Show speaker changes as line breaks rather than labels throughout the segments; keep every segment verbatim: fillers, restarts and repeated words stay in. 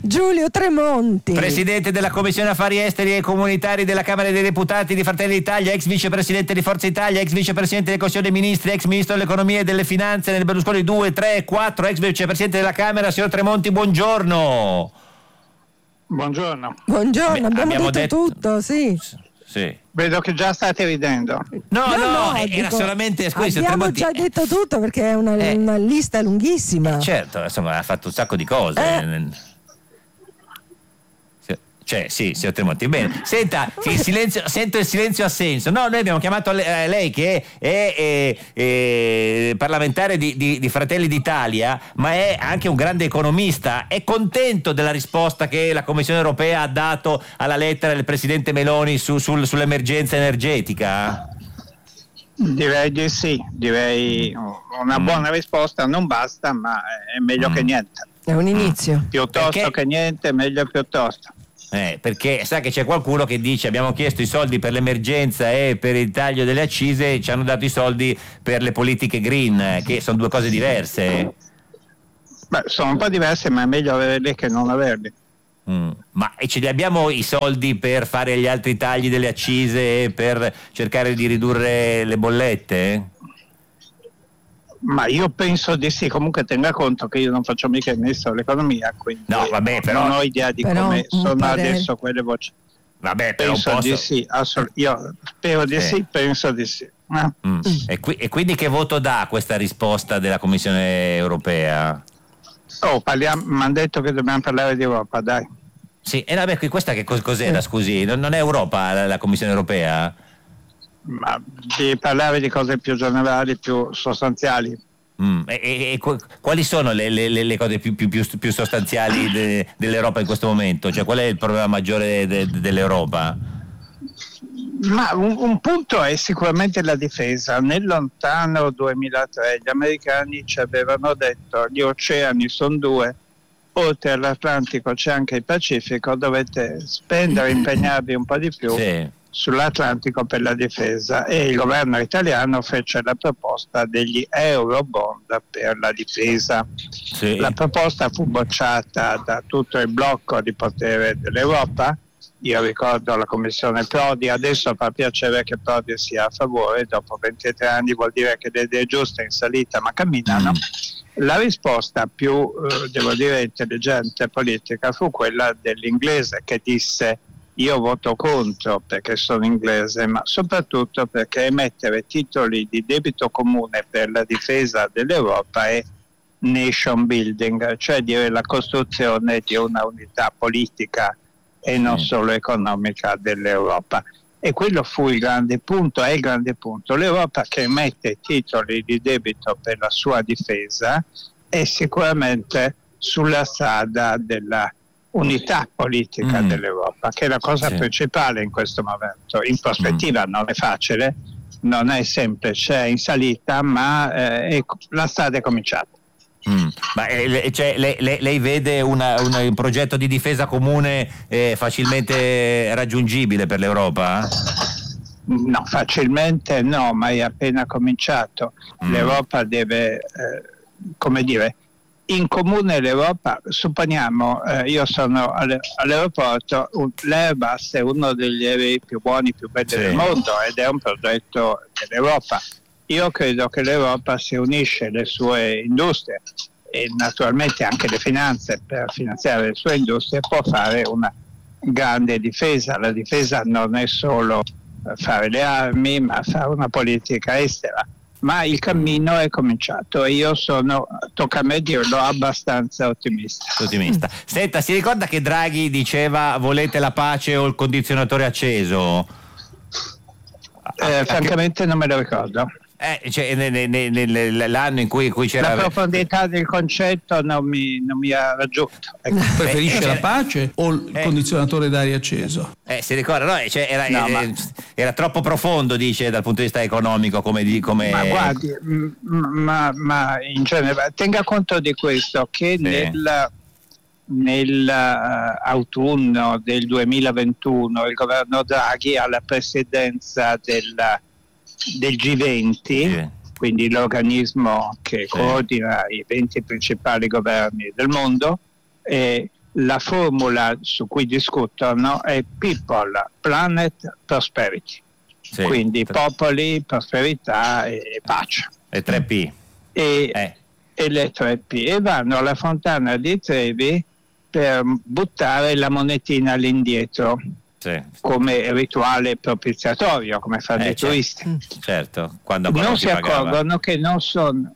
Giulio Tremonti,
presidente della Commissione Affari Esteri e Comunitari della Camera dei Deputati di Fratelli d'Italia, ex vicepresidente di Forza Italia, ex vicepresidente del Consiglio dei Ministri, ex ministro dell'Economia e delle Finanze nel Berlusconi due, tre e quattro, ex vicepresidente della Camera. Signor Tremonti, buongiorno.
Buongiorno.
Buongiorno,
Beh,
abbiamo,
abbiamo
detto,
detto
tutto, sì.
Sì.
Vedo che già state ridendo.
No, no,
No, no,
era
dico,
solamente, scusi, signor
abbiamo
Tremonti,
già
eh,
detto tutto perché è una,
eh,
una lista lunghissima.
certo, insomma, ha fatto un sacco di cose.
Eh.
Cioè, sì, signor Tremonti. Bene, senta, il silenzio, sento il silenzio assenso. No, noi abbiamo chiamato le, eh, lei che è, è, è, è parlamentare di, di, di Fratelli d'Italia, ma è anche un grande economista. È contento della risposta che la Commissione Europea ha dato alla lettera del Presidente Meloni su, sul, sull'emergenza energetica?
Direi di sì, direi una
Mm.
buona risposta non basta, ma è meglio
Mm.
che niente.
È un inizio.
Piuttosto
Perché?
che niente, meglio piuttosto.
Eh, perché sa che c'è qualcuno che dice abbiamo chiesto i soldi per l'emergenza e per il taglio delle accise e ci hanno dato i soldi per le politiche green, eh, che sono due cose diverse.
Beh, sono un po' diverse, ma è meglio averli che non averli.
Mm. Ma e ce li abbiamo i soldi per fare gli altri tagli delle accise e per cercare di ridurre le bollette?
Ma io penso di sì, comunque tenga conto che io non faccio mica il ministro dell'economia, quindi
No, vabbè, però-
non ho idea di
Però
come
un
sono
parere.
adesso quelle voci.
Vabbè, però un
Penso
po'.
di sì, assolut- io spero di
Sì.
sì, penso di sì. Eh?
Mm. E, qui- e quindi che voto dà questa risposta della Commissione Europea?
Oh, parliamo, mi hanno detto che dobbiamo parlare di Europa, dai.
Sì, e vabbè, qui- questa che cos- cos'era, scusi? Non, non è Europa la, la Commissione Europea?
Ma di parlare di cose più generali, più sostanziali.
Mm. E, e- e qu- quali sono le, le- le cose più, più- più- più sostanziali de- dell'Europa in questo momento? Cioè, qual è il problema maggiore de- de- dell'Europa?
Ma un, un punto è sicuramente la difesa. Nel lontano duemilatré gli americani ci avevano detto gli oceani sono due, oltre all'Atlantico c'è anche il Pacifico, dovete spendere, impegnarvi un po' di più
Sì.
sull'Atlantico per la difesa, e il governo italiano fece la proposta degli Eurobond per la difesa.
Sì.
La proposta fu bocciata da tutto il blocco di potere dell'Europa. Io ricordo la commissione Prodi, adesso fa piacere che Prodi sia a favore, dopo ventitré anni vuol dire che le idee giuste in salita ma camminano.
Mm.
La risposta più, eh, devo dire, intelligente politica fu quella dell'inglese, che disse io voto contro perché sono inglese, ma soprattutto perché emettere titoli di debito comune per la difesa dell'Europa è nation building, cioè dire la costruzione di una unità politica e non solo economica dell'Europa. E quello fu il grande punto, è il grande punto. L'Europa che emette titoli di debito per la sua difesa è sicuramente sulla strada della unità politica
Mm.
dell'Europa, che è la cosa
Sì.
principale in questo momento. In prospettiva non è facile, non è semplice, è in salita, ma eh, è, la strada è cominciata.
Mm. Ma eh, le- cioè, lei, lei- lei vede una- una- un progetto di difesa comune eh, facilmente raggiungibile per l'Europa?
No, facilmente no, ma è appena cominciato.
Mm.
L'Europa deve, eh, come dire, in comune l'Europa, supponiamo, eh, io sono alle- all'aeroporto, un- l'Airbus è uno degli aerei più buoni, più belli
Sì.
del mondo ed è un progetto dell'Europa. Io credo che l'Europa si unisce le sue industrie e naturalmente anche le finanze per finanziare le sue industrie, può fare una grande difesa. La difesa non è solo eh, fare le armi, ma fare una politica estera. Ma il cammino è cominciato e io sono, tocca a me dirlo, abbastanza ottimista.
Ottimista. Senta, si ricorda che Draghi diceva volete la pace o il condizionatore acceso?
Eh,
Ah,
francamente non me lo ricordo.
Eh, cioè, ne- ne- ne- nell'anno in cui, in cui c'era...
La profondità del concetto non mi, non mi ha raggiunto. Ecco.
Preferisce
Eh,
la
eh,
pace o il
eh.
condizionatore d'aria acceso?
Eh, si ricorda, no? Cioè, era,
No,
eh,
ma-
era troppo profondo, dice, dal punto di vista economico, come... di- come...
Ma guardi, m- ma, ma in genere, tenga conto di questo, che
Sì.
nel, nell'autunno del duemilaventuno il governo Draghi ha la presidenza del, del G venti,
Sì.
quindi l'organismo che
Sì.
coordina i venti principali governi del mondo, e la formula su cui discutono è People, Planet, Prosperity.
Sì.
Quindi
Tre-
popoli, prosperità e pace.
E tre P.
E,
Eh.
e le tre P. E vanno alla Fontana di Trevi per buttare la monetina all'indietro,
Sì.
come rituale propiziatorio, come fanno
Eh,
i
certo.
turisti.
Certo, quando ancora
Non
non
si
pagava.
accorgono che non sono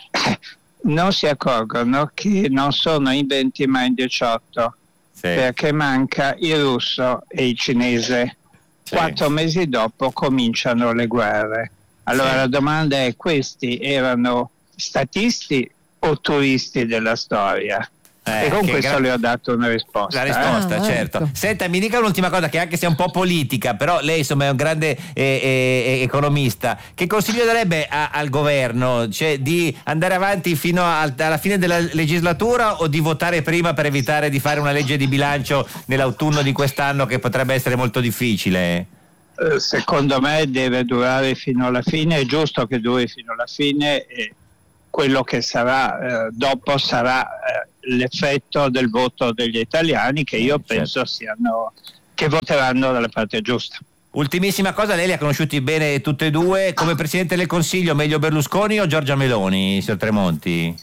non si accorgono che non sono in venti ma in diciotto,
Sì.
perché manca il russo e il cinese.
Sì.
Quattro mesi dopo cominciano le guerre. Allora
Sì.
la domanda è: questi erano statisti o turisti della storia?
Eh,
e con
che
questo
gra-
le ho dato una risposta.
La risposta,
Ah,
certo.
ecco.
Senta, mi dica un'ultima cosa, che anche se è un po' politica, però lei insomma è un grande eh, eh, economista. Che consiglio darebbe a- al governo? Cioè di andare avanti fino al- alla fine della legislatura o di votare prima per evitare di fare una legge di bilancio nell'autunno di quest'anno, che potrebbe essere molto difficile?
Eh, secondo me deve durare fino alla fine, è giusto che duri fino alla fine, e quello che sarà eh, dopo sarà eh, l'effetto del voto degli italiani, che io
Eh, certo.
penso siano, che voteranno dalla parte giusta.
Ultimissima cosa, lei li ha conosciuti bene tutte e due. Come Presidente del Consiglio, meglio Berlusconi o Giorgia Meloni, signor Tremonti?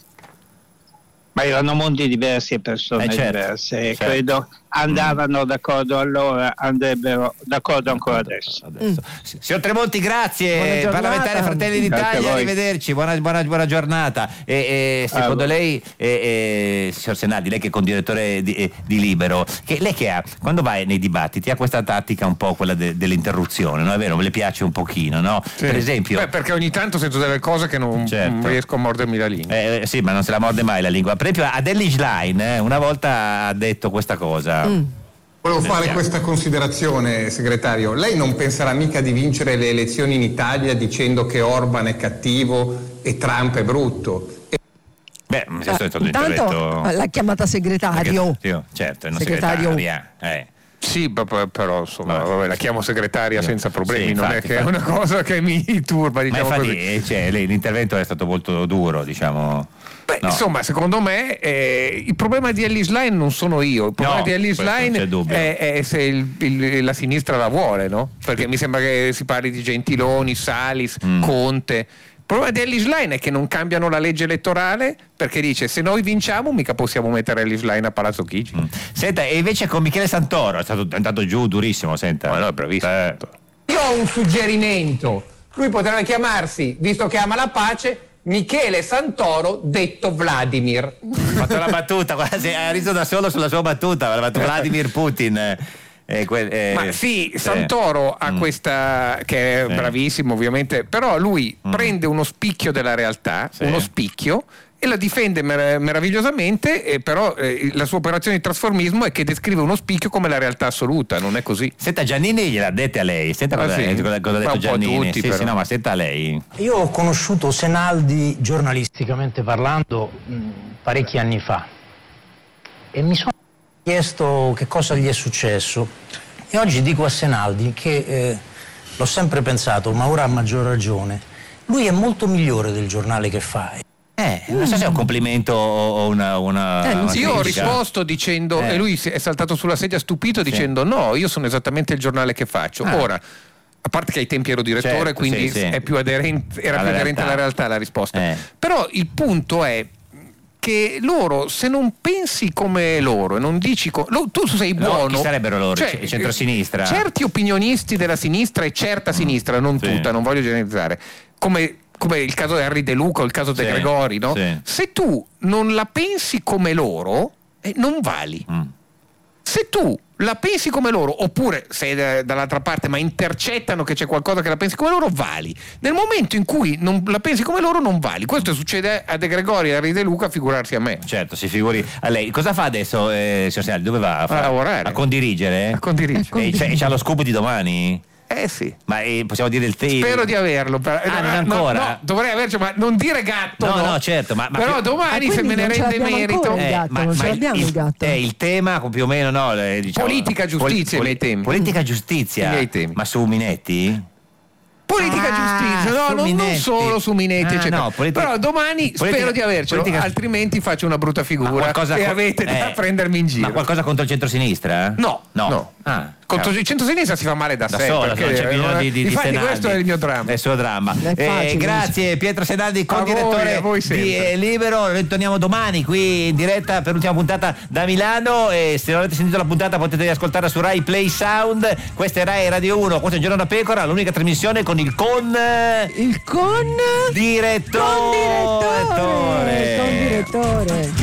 Ma erano mondi diversi e persone
Eh, certo,
diverse, e
certo.
credo andavano d'accordo allora, andrebbero d'accordo ancora adesso.
Adesso. S- Signor Tremonti,
Buona
grazie,
giornata.
parlamentare Fratelli
Grazie a
d'Italia,
voi.
arrivederci, buona, buona, buona giornata. E, e, secondo
Ah,
lei, e, e, signor Senaldi, lei che è condirettore di, eh, di Libero, che lei che ha, quando va nei dibattiti ha questa tattica un po' quella de- dell'interruzione, no è vero? Le piace un pochino, no?
Sì.
Per esempio...
Beh, perché ogni tanto sento delle cose che non,
Certo.
non riesco a mordermi la lingua.
Eh, sì, ma non se la morde mai la lingua. Per esempio, Adele Schlein eh, una volta ha detto questa cosa.
Mm.
Volevo fare
Sentiamo.
questa considerazione, segretario. Lei non penserà mica di vincere le elezioni in Italia dicendo che Orban è cattivo e Trump è brutto. E
Beh, questo è stato un
Intanto
intervento...
l'ha chiamata segretario.
Sì, certo, è una
Segretario.
segretaria. Eh.
Sì, però, però, insomma,
Vabbè.
vabbè, la chiamo segretaria senza problemi,
Sì,
non
infatti,
è che
infatti.
è una cosa che mi turba,
Ma
diciamo
infatti
così.
eh, cioè, lei, l'intervento è stato molto duro, diciamo.
Beh,
No.
insomma, secondo me eh, il problema di Ellis Line non sono io, il problema
No,
di Ellis
questo non
Line
c'è dubbio.
è, è se il- il- la sinistra la vuole, no? Perché mi sembra che si parli di Gentiloni, Salis,
Mm.
Conte. Il problema di Ellis Line è che non cambiano la legge elettorale, perché dice: se noi vinciamo mica possiamo mettere Ellis Line a Palazzo Chigi.
Mm. Senta, e invece con Michele Santoro è stato è andato giù durissimo, senta.
Ma no, è bravissimo.
Eh,
Io ho un suggerimento. Lui potrebbe chiamarsi, visto che ama la pace, Michele Santoro, detto Vladimir.
ha fatto la battuta, quasi, ha riso da solo sulla sua battuta, ha fatto Vladimir Putin. eh, eh, que- eh,
Ma sì,
sì.
Santoro ha
Mm.
questa, che è
Sì.
bravissimo ovviamente, però lui
Mm.
prende uno spicchio della realtà,
Sì.
uno spicchio, e la difende mer- meravigliosamente, e però eh, la sua operazione di trasformismo è che descrive uno spicchio come la realtà assoluta, non è così.
Senta, Giannini gliel'ha dette a lei. Senta
Ah,
cosa,
sì?
cosa, cosa ha
Ma
detto
un po'
Giannini.
tutti,
sì,
però.
sì, no, ma senta lei.
Io ho conosciuto Senaldi giornalisticamente parlando mh, parecchi anni fa e mi sono chiesto che cosa gli è successo, e oggi dico a Senaldi che eh, l'ho sempre pensato, ma ora ha maggior ragione, lui è molto migliore del giornale che fa.
Eh, non so se è un complimento o una, una,
Eh, non
una
si-
Io ho
critica.
risposto dicendo,
Eh.
e lui si è saltato sulla sedia stupito dicendo: no, io sono esattamente il giornale che faccio.
Ah.
Ora, a parte che ai tempi ero direttore,
Certo,
quindi
sì, sì.
è più aderente, era
Alla
più aderente
realtà.
alla realtà la risposta.
Eh.
Però il punto è che loro, se non pensi come loro e non dici co- lo- tu sei
No,
buono,
chi sarebbero loro?
cioè,
Il centrosinistra?
certi opinionisti della sinistra e certa sinistra, non
Sì.
tutta, non voglio generalizzare, come come il caso di Henry De Luca o il caso De
Sì,
Gregori, no?
sì.
Se tu non la pensi come loro, eh, non vali.
Mm.
Se tu la pensi come loro, oppure sei da- dall'altra parte ma intercettano che c'è qualcosa che la pensi come loro, vali. Nel momento in cui non la pensi come loro, non vali. Questo succede a De Gregori e a Henry De Luca, figurarsi a me.
Certo, si figuri a lei. Cosa fa adesso, eh, signor Senaldi? Dove va?
A lavorare.
A condirigere?
A condirigere.
E c'è, c'ha lo scoop di domani?
Eh sì.
Ma eh, possiamo dire il tema?
Spero di averlo. però-
Ah, non
no,
ancora?
no, dovrei averci, ma non dire gatto.
No,
No,
no, certo, ma- ma
però
più-
domani,
Ah,
se
quindi
me ne
non ce
rende
l'abbiamo
merito.
ancora il gatto, non ce l'abbiamo il gatto.
È il tema più o meno, no? eh, diciamo,
Politica, giustizia, i miei temi.
Politica giustizia.
I miei temi.
Ma su Minetti?
Politica
Ah,
giustizia, no,
su
non, non
Minetti.
solo su Minetti,
Ah,
eccetera.
no, politica-
Però domani
politica-
spero di avercelo,
politica-
altrimenti faccio una brutta
Ma
figura
qualcosa
e
co-
avete da
eh,
prendermi in giro.
Ma qualcosa contro il centrosinistra?
No,
no.
no.
Ah,
Contro
cavolo.
il centro-sinistra si fa male da,
da
sé,
sola,
perché,
non c'è bisogno di, di, di
infatti
Senaldi.
questo è il mio dramma.
È il suo dramma.
È
Eh,
facile,
grazie Pietro Senaldi,
A voi,
co-direttore
a voi
di
sempre.
eh, Libero. Ritorniamo domani qui in diretta per l'ultima puntata da Milano, e se non avete sentito la puntata potete riascoltarla su Rai Play Sound. Questa è Rai Radio uno, questo è Un Giorno da Pecora, l'unica trasmissione con il con
Il con
direttore.
con direttore, con direttore.